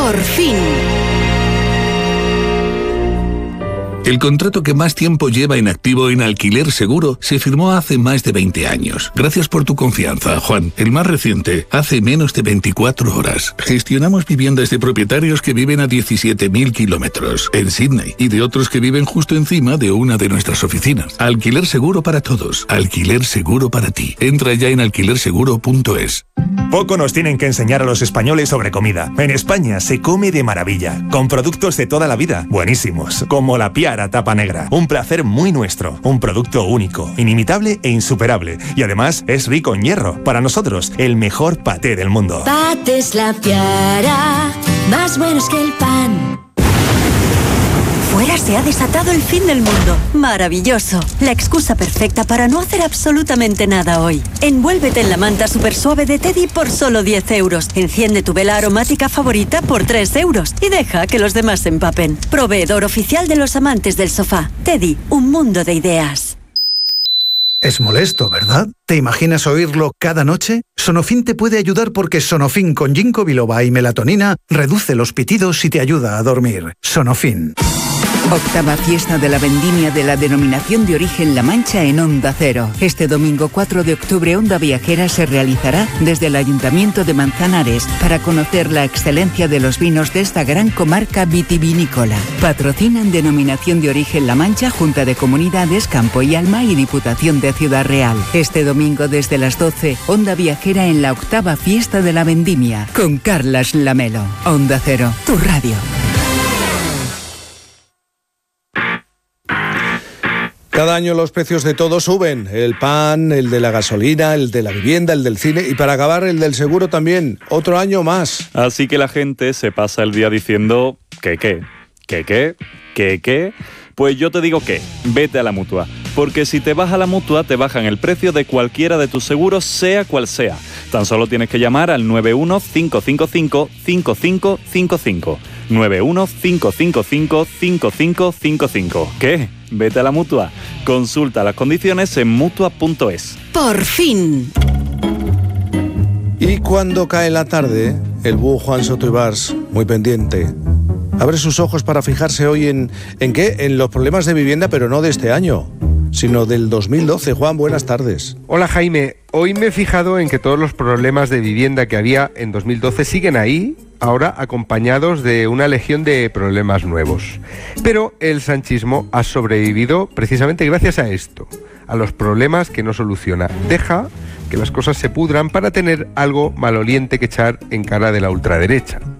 Por fin. El contrato que más tiempo lleva en activo en Alquiler Seguro se firmó hace más de 20 años. Gracias por tu confianza, Juan. El más reciente, hace menos de 24 horas. Gestionamos viviendas de propietarios que viven a 17.000 kilómetros en Sydney y de otros que viven justo encima de una de nuestras oficinas. Alquiler Seguro para todos. Alquiler Seguro para ti. Entra ya en alquilerseguro.es. Poco nos tienen que enseñar a los españoles sobre comida. En España se come de maravilla, con productos de toda la vida, buenísimos, como la Piara Tapa Negra. Un placer muy nuestro, un producto único, inimitable e insuperable. Y además es rico en hierro. Para nosotros, el mejor paté del mundo. Patés La Piara, más buenos que el pan. Fuera se ha desatado el fin del mundo. Maravilloso. La excusa perfecta para no hacer absolutamente nada hoy. Envuélvete en la manta super suave de Teddy por solo 10 euros. Enciende tu vela aromática favorita por 3 euros. Y deja que los demás se empapen. Proveedor oficial de los amantes del sofá. Teddy, un mundo de ideas. Es molesto, ¿verdad? ¿Te imaginas oírlo cada noche? Sonofin te puede ayudar porque Sonofin con ginkgo biloba y melatonina reduce los pitidos y te ayuda a dormir. Sonofin. Octava fiesta de la vendimia de la denominación de origen La Mancha en Onda Cero. Este domingo 4 de octubre Onda Viajera se realizará desde el Ayuntamiento de Manzanares para conocer la excelencia de los vinos de esta gran comarca vitivinícola. Patrocinan denominación de origen La Mancha, Junta de Comunidades, Campo y Alma y Diputación de Ciudad Real. Este domingo desde las 12, Onda Viajera en la octava fiesta de la vendimia con Carlas Lamelo. Onda Cero, tu radio. Cada año los precios de todo suben, el pan, el de la gasolina, el de la vivienda, el del cine y para acabar el del seguro también, otro año más. Así que la gente se pasa el día diciendo ¿qué? Pues yo te digo que vete a la Mutua, porque si te vas a la Mutua te bajan el precio de cualquiera de tus seguros, sea cual sea. Tan solo tienes que llamar al 91-555-5555. 91-555-5555. ¿Qué? Vete a la Mutua. Consulta las condiciones en Mutua.es. Por fin. Y cuando cae la tarde, el búho Juan Soto Ibars, muy pendiente, abre sus ojos para fijarse hoy ¿en qué? En los problemas de vivienda, pero no de este año, sino del 2012. Juan, buenas tardes. Hola Jaime, hoy me he fijado en que todos los problemas de vivienda que había en 2012 siguen ahí, ahora acompañados de una legión de problemas nuevos. Pero el sanchismo ha sobrevivido precisamente gracias a esto, a los problemas que no soluciona. Deja que las cosas se pudran para tener algo maloliente que echar en cara de la ultraderecha.